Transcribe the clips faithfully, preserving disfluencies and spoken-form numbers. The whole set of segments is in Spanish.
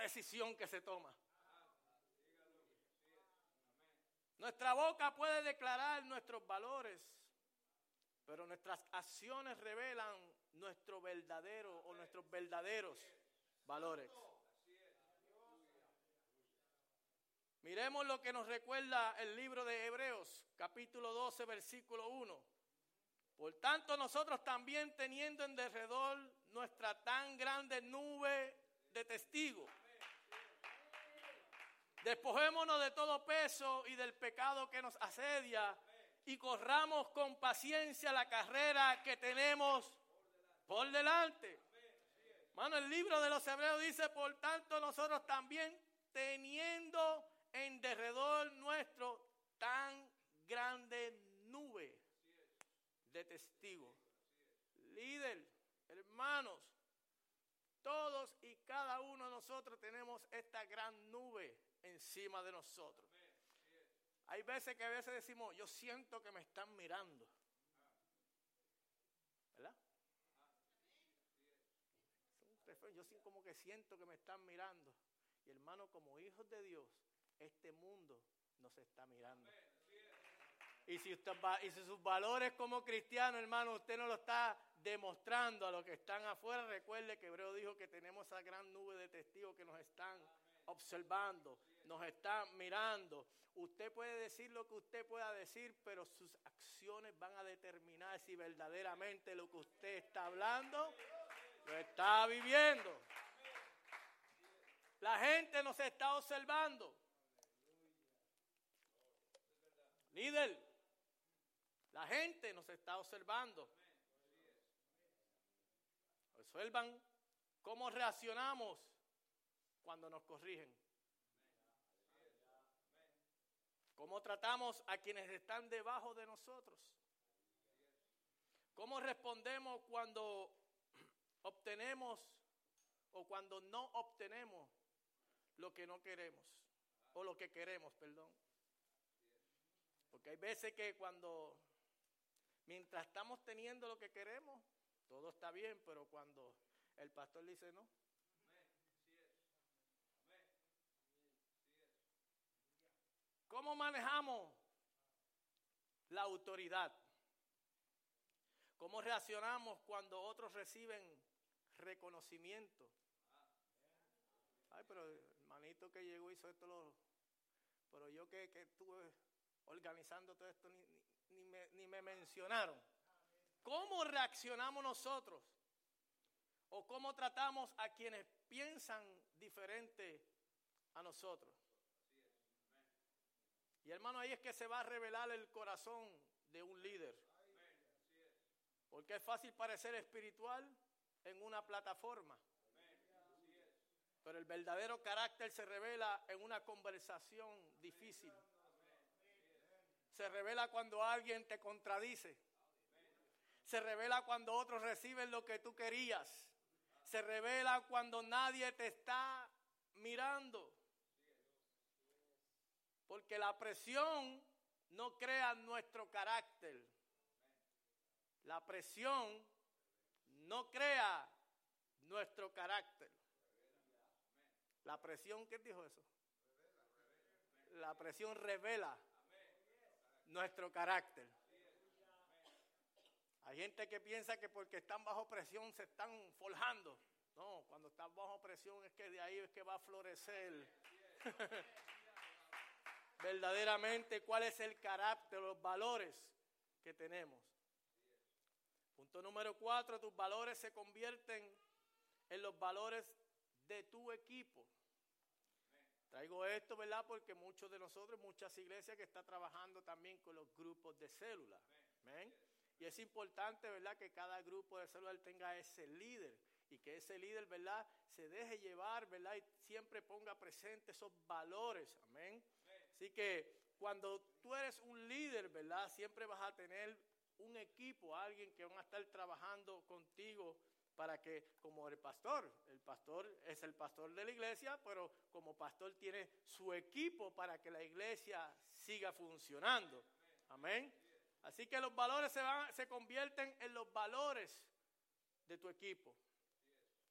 decisión que se toma. Nuestra boca puede declarar nuestros valores, pero nuestras acciones revelan nuestro verdadero o nuestros verdaderos valores. Miremos lo que nos recuerda el libro de Hebreos, capítulo doce, versículo uno. Por tanto, nosotros también teniendo en derredor nuestra tan grande nube de testigos, despojémonos de todo peso y del pecado que nos asedia y corramos con paciencia la carrera que tenemos por delante. Hermano, el libro de los Hebreos dice, por tanto, nosotros también teniendo en derredor nuestro tan grande nube de testigos. Líder, hermanos, todos y cada uno de nosotros tenemos esta gran nube encima de nosotros. Hay veces que a veces decimos, yo siento que me están mirando. ¿Verdad? Yo siento como que siento que me están mirando. Y hermano, como hijos de Dios, este mundo nos está mirando. Y si, usted va, y si sus valores como cristiano, hermano, usted no lo está demostrando a los que están afuera, recuerde que Hebreo dijo que tenemos esa gran nube de testigos que nos están observando, nos están mirando. Usted puede decir lo que usted pueda decir, pero sus acciones van a determinar si verdaderamente lo que usted está hablando lo está viviendo. La gente nos está observando. Líder, la gente nos está observando. Observan cómo reaccionamos cuando nos corrigen. Cómo tratamos a quienes están debajo de nosotros. Cómo respondemos cuando obtenemos o cuando no obtenemos lo que no queremos. O lo que queremos, perdón. Porque hay veces que cuando, mientras estamos teniendo lo que queremos, todo está bien, pero cuando el pastor dice no. ¿Cómo manejamos la autoridad? ¿Cómo reaccionamos cuando otros reciben reconocimiento? Ay, pero el hermanito que llegó hizo esto, lo, pero yo que, que estuve organizando todo esto, ni, ni, ni, me, ni me mencionaron. ¿Cómo reaccionamos nosotros? ¿O cómo tratamos a quienes piensan diferente a nosotros? Y hermano, ahí es que se va a revelar el corazón de un líder. Porque es fácil parecer espiritual en una plataforma. Pero el verdadero carácter se revela en una conversación difícil. Se revela cuando alguien te contradice. Se revela cuando otros reciben lo que tú querías. Se revela cuando nadie te está mirando. Porque la presión no crea nuestro carácter. La presión no crea nuestro carácter. La presión, ¿qué dijo eso? La presión revela nuestro carácter. Hay gente que piensa que porque están bajo presión se están forjando. No, cuando están bajo presión es que de ahí es que va a florecer verdaderamente cuál es el carácter, los valores que tenemos. Punto número cuatro, tus valores se convierten en los valores de tu equipo. Traigo esto, ¿verdad? Porque muchos de nosotros, muchas iglesias que están trabajando también con los grupos de célula. ¿Amén? Y es importante, ¿verdad? Que cada grupo de célula tenga ese líder y que ese líder, ¿verdad? Se deje llevar, ¿verdad? Y siempre ponga presente esos valores. Amén. Así que cuando tú eres un líder, ¿verdad? Siempre vas a tener un equipo, alguien que van a estar trabajando contigo para que, como el pastor, el pastor es el pastor de la iglesia, pero como pastor tiene su equipo para que la iglesia siga funcionando. Amén. Así que los valores se van, se convierten en los valores de tu equipo.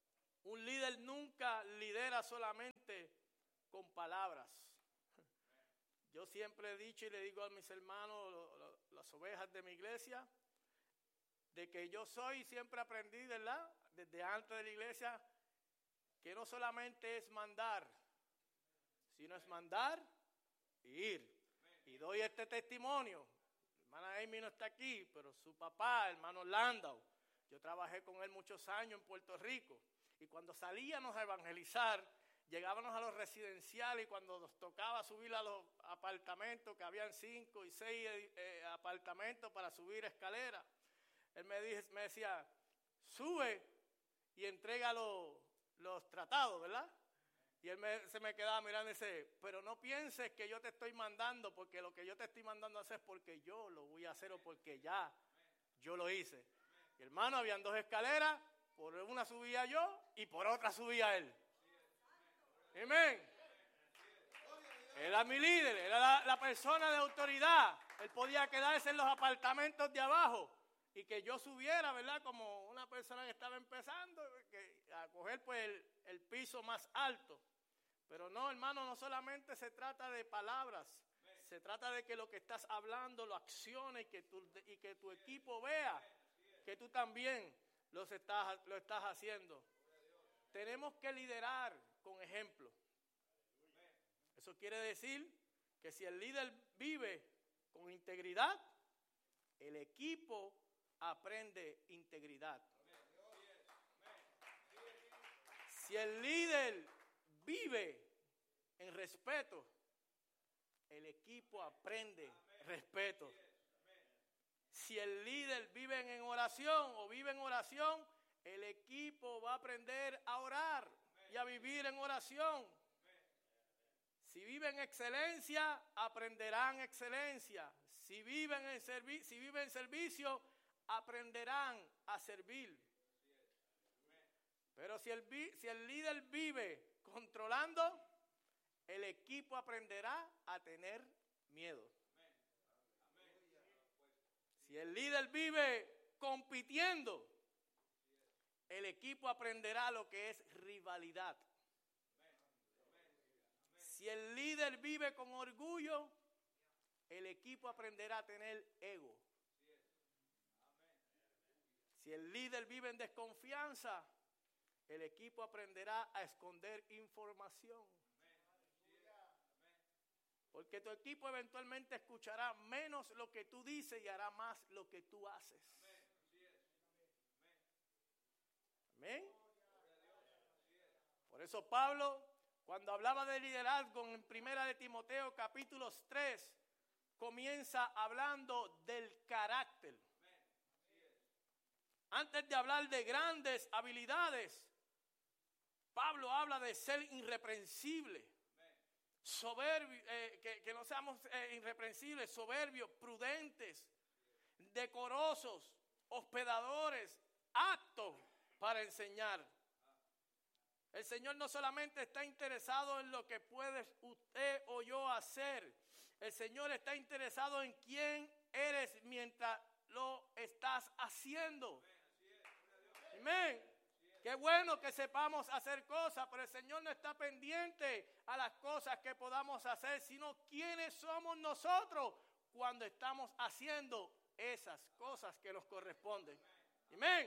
Un líder nunca lidera solamente con palabras. Yo siempre he dicho y le digo a mis hermanos, lo, lo, las ovejas de mi iglesia, de que yo soy, siempre aprendí, ¿verdad? Desde antes de la iglesia, que no solamente es mandar, sino es mandar y ir. Y doy este testimonio. La hermana Amy no está aquí, pero su papá, hermano Landau, yo trabajé con él muchos años en Puerto Rico. Y cuando salíamos a evangelizar, llegábamos a los residenciales y cuando nos tocaba subir a los apartamentos, que habían cinco y seis eh, apartamentos para subir escaleras, él me, dice, me decía, sube y entrega los, los tratados, ¿verdad? Y él me, se me quedaba mirando y dice, pero no pienses que yo te estoy mandando, porque lo que yo te estoy mandando a hacer es porque yo lo voy a hacer o porque ya yo lo hice. Y hermano, habían dos escaleras, por una subía yo y por otra subía él. Amén. Era mi líder, era la, la persona de autoridad. Él podía quedarse en los apartamentos de abajo y que yo subiera, ¿verdad? Como una persona que estaba empezando, que, a coger pues el, el piso más alto. Pero no, hermano, no solamente se trata de palabras, se trata de que lo que estás hablando lo accione y que tu, y que tu equipo vea que tú también los estás, lo estás haciendo. Tenemos que liderar con ejemplo. Eso quiere decir que si el líder vive con integridad, el equipo aprende integridad. Si el líder vive en respeto, el equipo aprende respeto. Si el líder vive en oración o vive en oración, el equipo va a aprender a orar y a vivir en oración. Si viven en excelencia, aprenderán excelencia. Si viven en, servi- si viven en servicio, aprenderán a servir. Pero si el, vi- si el líder vive controlando, el equipo aprenderá a tener miedo. Si el líder vive compitiendo, el equipo aprenderá lo que es rivalidad. Si el líder vive con orgullo, el equipo aprenderá a tener ego. Si el líder vive en desconfianza, el equipo aprenderá a esconder información. Porque tu equipo eventualmente escuchará menos lo que tú dices y hará más lo que tú haces. Amén. Por eso Pablo, cuando hablaba de liderazgo en Primera de Timoteo capítulos tres, comienza hablando del carácter. Antes de hablar de grandes habilidades, Pablo habla de ser irreprensible, soberbio, eh, que, que no seamos eh, irreprensibles, soberbios, prudentes, decorosos, hospedadores, aptos para enseñar. El Señor no solamente está interesado en lo que puedes usted o yo hacer. El Señor está interesado en quién eres mientras lo estás haciendo. Amén. Qué bueno que sepamos hacer cosas, pero el Señor no está pendiente a las cosas que podamos hacer, sino quiénes somos nosotros cuando estamos haciendo esas cosas que nos corresponden. Amén.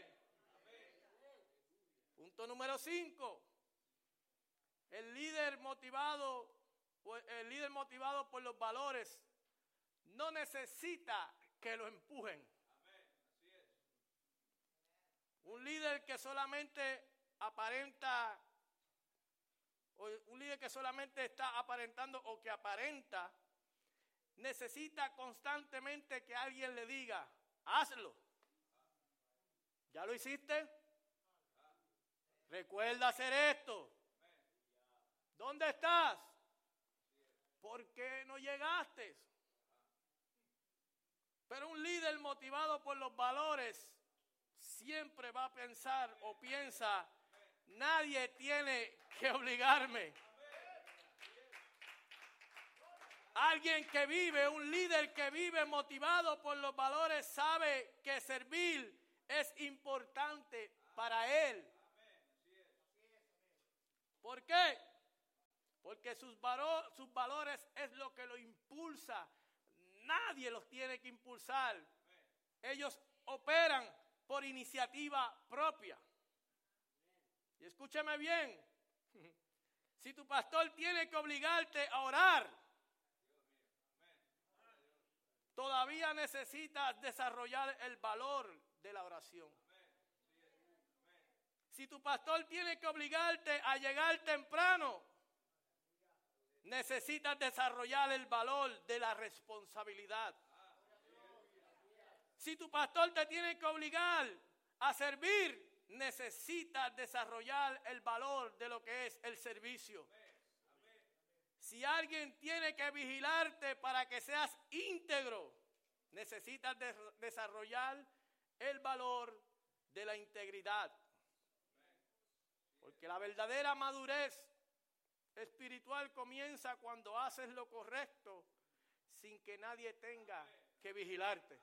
Punto número cinco. El líder motivado, el líder motivado por los valores no necesita que lo empujen. Un líder que solamente aparenta, o un líder que solamente está aparentando o que aparenta, necesita constantemente que alguien le diga, hazlo. ¿Ya lo hiciste? Recuerda hacer esto. ¿Dónde estás? ¿Por qué no llegaste? Pero un líder motivado por los valores siempre va a pensar o piensa, nadie tiene que obligarme. Alguien que vive, un líder que vive motivado por los valores sabe que servir es importante para él. ¿Por qué? Porque sus, valo- sus valores es lo que lo impulsa. Nadie los tiene que impulsar. Ellos operan por iniciativa propia. Y escúchame bien. Si tu pastor tiene que obligarte a orar, todavía necesitas desarrollar el valor de la oración. Si tu pastor tiene que obligarte a llegar temprano, necesitas desarrollar el valor de la responsabilidad. Si tu pastor te tiene que obligar a servir, necesitas desarrollar el valor de lo que es el servicio. Si alguien tiene que vigilarte para que seas íntegro, necesitas de- desarrollar el valor de la integridad. Porque la verdadera madurez espiritual comienza cuando haces lo correcto sin que nadie tenga que vigilarte.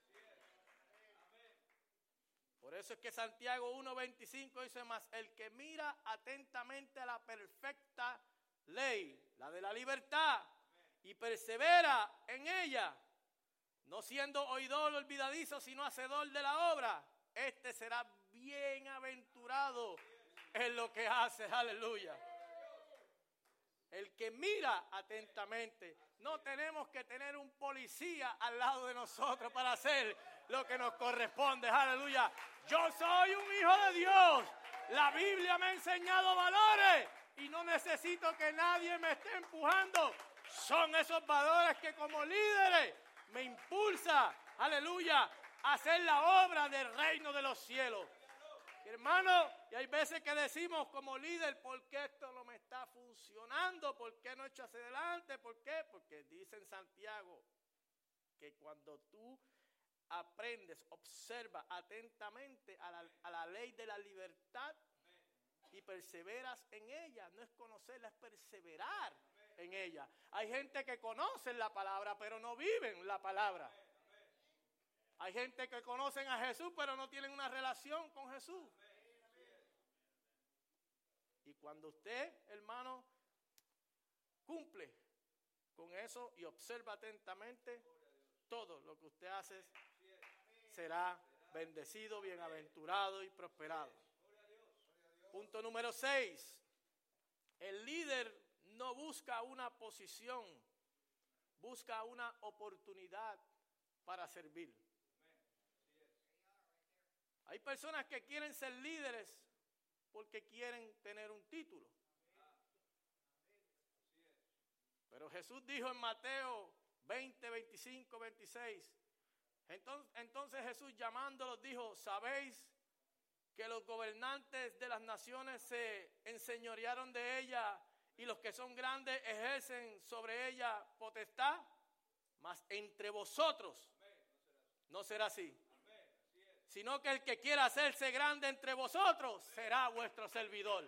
Por eso es que Santiago uno veinticinco dice más, el que mira atentamente a la perfecta ley, la de la libertad, y persevera en ella, no siendo oidor olvidadizo, sino hacedor de la obra, este será bienaventurado en lo que hace. Aleluya. El que mira atentamente. No tenemos que tener un policía al lado de nosotros para hacer lo que nos corresponde. Aleluya. Yo soy un hijo de Dios. La Biblia me ha enseñado valores y no necesito que nadie me esté empujando. Son esos valores que como líderes me impulsa, aleluya, a hacer la obra del reino de los cielos. Hermano, y hay veces que decimos como líder, ¿por qué esto no me está funcionando? ¿Por qué no he hecho hacia adelante? ¿Por qué? Porque dice en Santiago que cuando tú aprendes, observas atentamente a la, a la ley de la libertad y perseveras en ella, no es conocerla, es perseverar en ella. Hay gente que conoce la palabra, pero no viven la palabra. Hay gente que conocen a Jesús, pero no tienen una relación con Jesús. Y cuando usted, hermano, cumple con eso y observa atentamente, todo lo que usted hace será bendecido, bienaventurado y prosperado. Punto número seis. El líder no busca una posición, busca una oportunidad para servir. Hay personas que quieren ser líderes porque quieren tener un título. Pero Jesús dijo en Mateo veinte, veinticinco, veintiséis, entonces, entonces Jesús llamándolos dijo, ¿sabéis que los gobernantes de las naciones se enseñorearon de ella y los que son grandes ejercen sobre ella potestad? Mas entre vosotros no será así. Sino que el que quiera hacerse grande entre vosotros será vuestro servidor.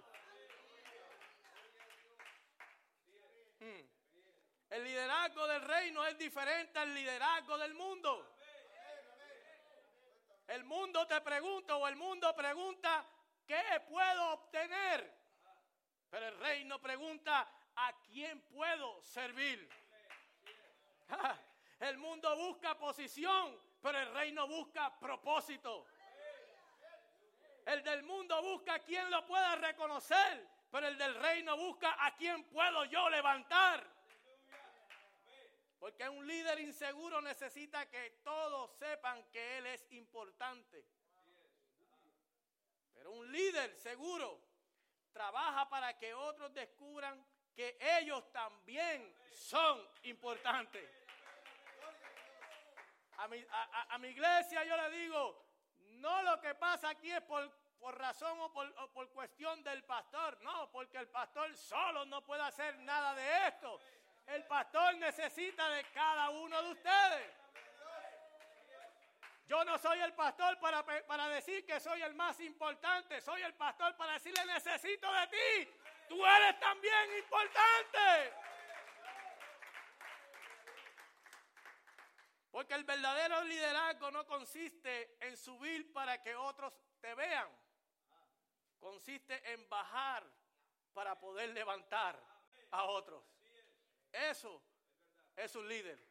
Hmm. El liderazgo del reino es diferente al liderazgo del mundo. El mundo te pregunta o el mundo pregunta, ¿qué puedo obtener? Pero el reino pregunta, ¿a quién puedo servir? El mundo busca posición, pero el reino busca propósito. El del mundo busca a quien lo pueda reconocer, pero el del reino busca a quien puedo yo levantar. Porque un líder inseguro necesita que todos sepan que él es importante. Pero un líder seguro trabaja para que otros descubran que ellos también son importantes. A mi, a, a mi iglesia yo le digo, no lo que pasa aquí es por, por razón o por, o por cuestión del pastor. No, porque el pastor solo no puede hacer nada de esto. El pastor necesita de cada uno de ustedes. Yo no soy el pastor para, para decir que soy el más importante. Soy el pastor para decirle necesito de ti. Tú eres también importante. Porque el verdadero liderazgo no consiste en subir para que otros te vean. Consiste en bajar para poder levantar a otros. Eso es un líder.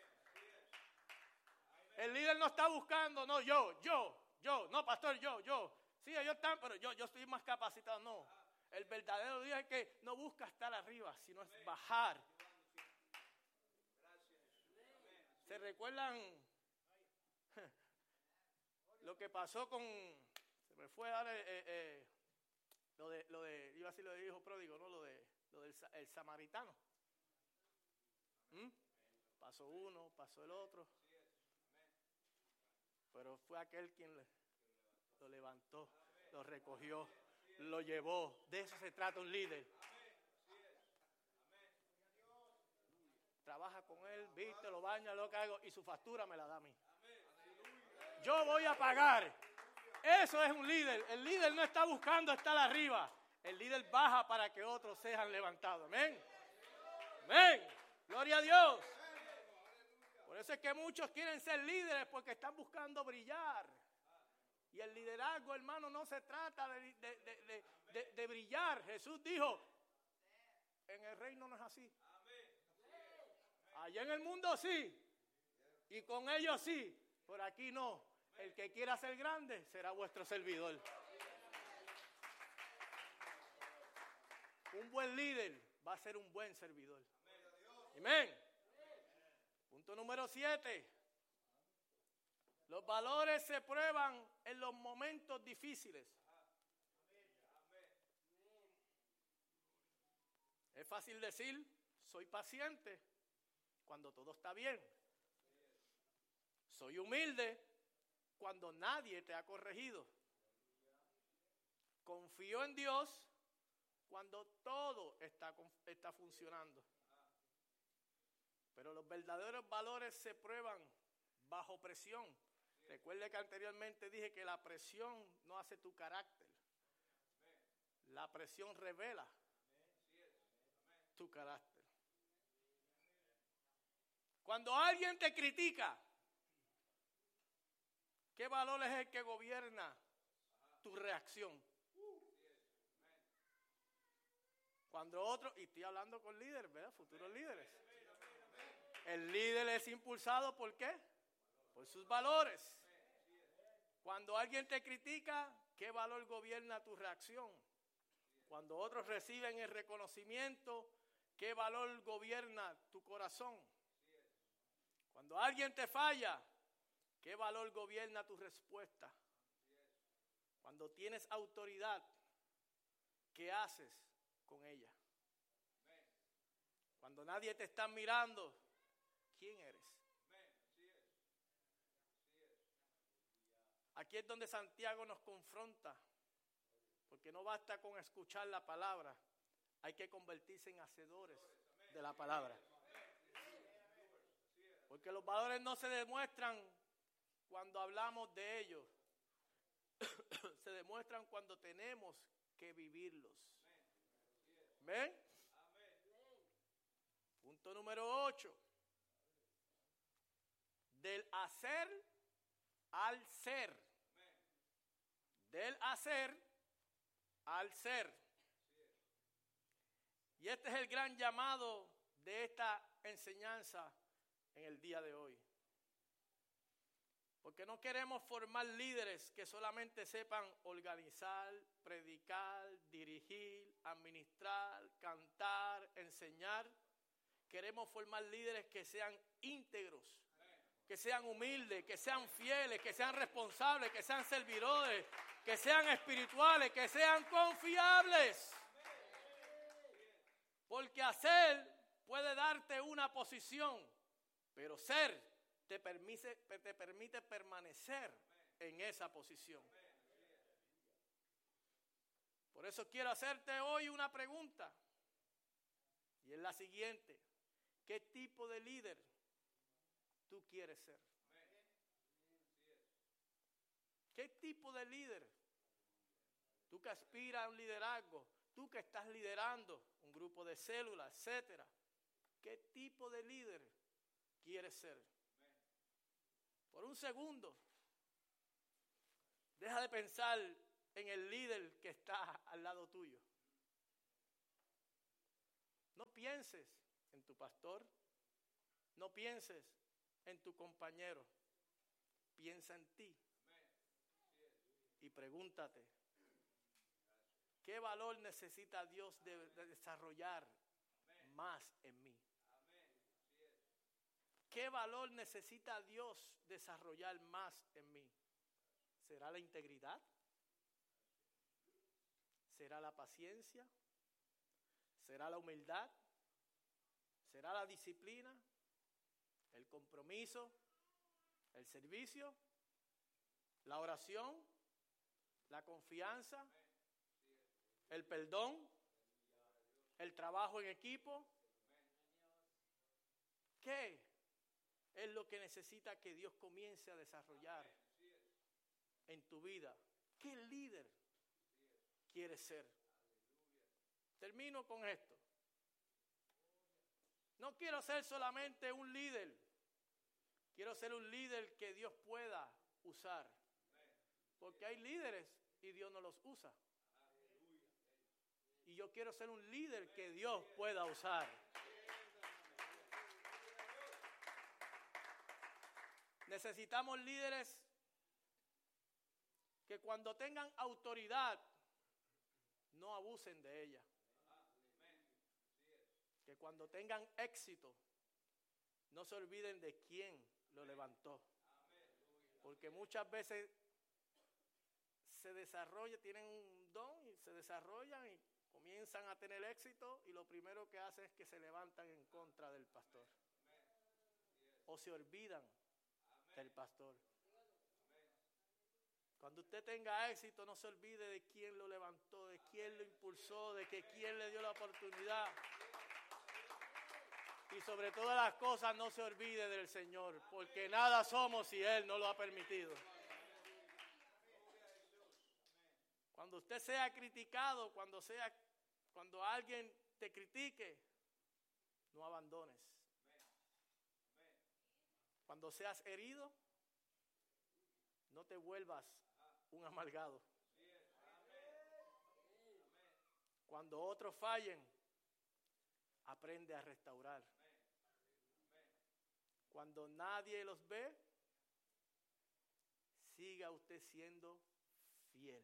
El líder no está buscando, no, yo, yo, yo, no, pastor, yo, yo. Sí, ellos están, pero yo, yo estoy más capacitado. No, el verdadero líder es que no busca estar arriba, sino es bajar. ¿Se recuerdan lo que pasó con, se me fue a dar eh, eh, lo de, lo de, iba a decir lo de hijo pródigo, no, lo de, lo del el samaritano? ¿Mm? Pasó uno, pasó el otro, pero fue aquel quien le, lo levantó, lo recogió, lo llevó. De eso se trata un líder. Trabaja con él, viste, lo baña, lo que hago, y su factura me la da a mí. Yo voy a pagar. Eso es un líder. El líder no está buscando estar arriba. El líder baja para que otros sean levantados. Amén. Amén. Gloria a Dios. Por eso es que muchos quieren ser líderes porque están buscando brillar. Y el liderazgo, hermano, no se trata de, de, de, de, de, de brillar. Jesús dijo, en el reino no es así. Allá en el mundo sí, y con ellos sí, por aquí no. El que quiera ser grande será vuestro servidor. Un buen líder va a ser un buen servidor. Amén. Punto número siete. Los valores se prueban en los momentos difíciles. Es fácil decir, soy paciente cuando todo está bien. Soy humilde cuando nadie te ha corregido. Confío en Dios cuando todo está, está funcionando. Pero los verdaderos valores se prueban bajo presión. Recuerde que anteriormente dije que la presión no hace tu carácter. La presión revela tu carácter. Cuando alguien te critica, ¿qué valor es el que gobierna tu reacción? Cuando otro, y estoy hablando con líderes, ¿verdad? Futuros líderes. El líder es impulsado ¿por qué? Por sus valores. Cuando alguien te critica, ¿qué valor gobierna tu reacción? Cuando otros reciben el reconocimiento, ¿qué valor gobierna tu corazón? Cuando alguien te falla, ¿qué valor gobierna tu respuesta? Cuando tienes autoridad, ¿qué haces con ella? Cuando nadie te está mirando, ¿quién eres? Aquí es donde Santiago nos confronta, porque no basta con escuchar la palabra, hay que convertirse en hacedores de la palabra. Porque los valores no se demuestran cuando hablamos de ellos, se demuestran cuando tenemos que vivirlos. ¿Ven? Punto número ocho. Del hacer al ser. Del hacer al ser. Y este es el gran llamado de esta enseñanza en el día de hoy. Porque no queremos formar líderes que solamente sepan organizar, predicar, dirigir, administrar, cantar, enseñar. Queremos formar líderes que sean íntegros, que sean humildes, que sean fieles, que sean responsables, que sean servidores, que sean espirituales, que sean confiables. Porque hacer puede darte una posición, pero ser te permite, te permite permanecer en esa posición. Por eso quiero hacerte hoy una pregunta, y es la siguiente: ¿qué tipo de líder tú quieres ser? ¿Qué tipo de líder? Tú que aspiras a un liderazgo, tú que estás liderando un grupo de células, etcétera. ¿Qué tipo de líder quieres ser? Por un segundo, deja de pensar en el líder que está al lado tuyo. No pienses en tu pastor, no pienses en tu compañero, piensa en ti y pregúntate, ¿qué valor necesita Dios de, de desarrollar más en mí? ¿Qué valor necesita Dios desarrollar más en mí? ¿Será la integridad? ¿Será la paciencia? ¿Será la humildad? ¿Será la disciplina? ¿El compromiso? ¿El servicio? ¿La oración? ¿La confianza? ¿El perdón? ¿El trabajo en equipo? ¿Qué es lo que necesita que Dios comience a desarrollar en tu vida? ¿Qué líder quieres ser? Termino con esto. No quiero ser solamente un líder. Quiero ser un líder que Dios pueda usar. Porque hay líderes y Dios no los usa. Y yo quiero ser un líder que Dios pueda usar. Necesitamos líderes que cuando tengan autoridad no abusen de ella. Que cuando tengan éxito no se olviden de quién lo levantó. Porque muchas veces se desarrolla, tienen un don y se desarrollan y comienzan a tener éxito y lo primero que hacen es que se levantan en contra del pastor. O se olvidan del pastor. Cuando usted tenga éxito, no se olvide de quién lo levantó, de quién lo impulsó, de que quién le dio la oportunidad. Y sobre todas las cosas, no se olvide del Señor, porque nada somos si Él no lo ha permitido. Cuando usted sea criticado, cuando sea, cuando alguien te critique, no abandones. Cuando seas herido, no te vuelvas un amargado. Cuando otros fallen, aprende a restaurar. Cuando nadie los ve, siga usted siendo fiel.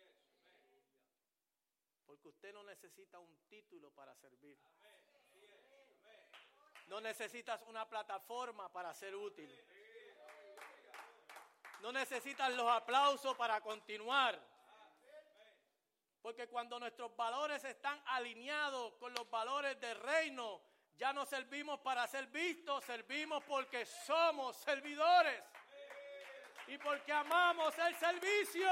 Porque usted no necesita un título para servir. No necesitas una plataforma para ser útil. No necesitas los aplausos para continuar. Porque cuando nuestros valores están alineados con los valores del reino, ya no servimos para ser vistos, servimos porque somos servidores. Y porque amamos el servicio.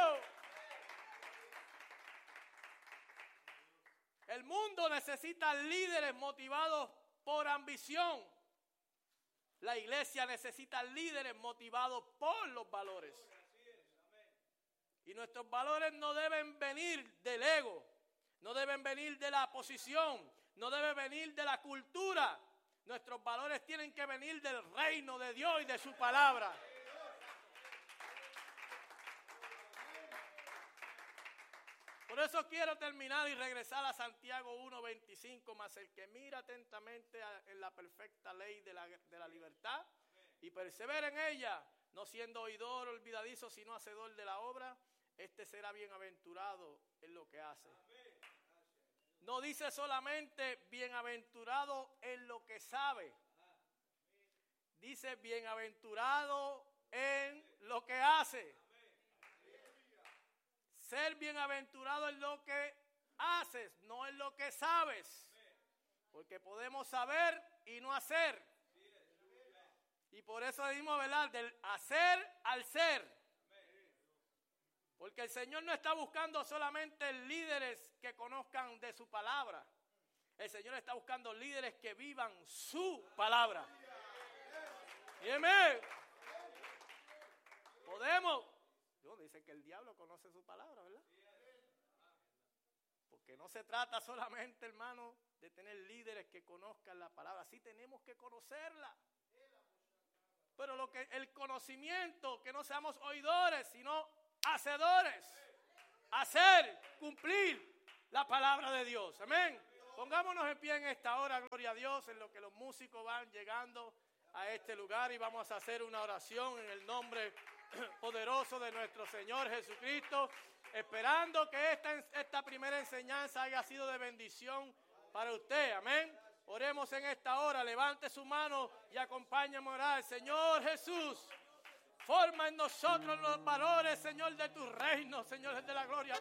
El mundo necesita líderes motivados por ambición. La iglesia necesita líderes motivados por los valores. Y nuestros valores no deben venir del ego, no deben venir de la posición, no deben venir de la cultura. Nuestros valores tienen que venir del reino de Dios y de su palabra. Por eso quiero terminar y regresar a Santiago uno veinticinco, más el que mira atentamente a, en la perfecta ley de la, de la libertad y persevera en ella, no siendo oidor olvidadizo, sino hacedor de la obra, este será bienaventurado en lo que hace. No dice solamente bienaventurado en lo que sabe, dice bienaventurado en lo que hace. Ser bienaventurado en lo que haces, no en lo que sabes. Porque podemos saber y no hacer. Y por eso decimos, ¿verdad? Del hacer al ser. Porque el Señor no está buscando solamente líderes que conozcan de su palabra. El Señor está buscando líderes que vivan su palabra. Dígame. Podemos. No, dice que el diablo conoce su palabra, ¿verdad? Porque no se trata solamente, hermano, de tener líderes que conozcan la palabra. Sí tenemos que conocerla. Pero lo que el conocimiento, que no seamos oidores, sino hacedores. Hacer, cumplir la palabra de Dios. Amén. Pongámonos en pie en esta hora, gloria a Dios, en lo que los músicos van llegando a este lugar y vamos a hacer una oración en el nombre poderoso de nuestro Señor Jesucristo, esperando que esta, esta primera enseñanza haya sido de bendición para usted, amén. Oremos en esta hora, levante su mano y acompáñame a orar. Señor Jesús, forma en nosotros los valores, Señor, de tu reino, Señor de la gloria.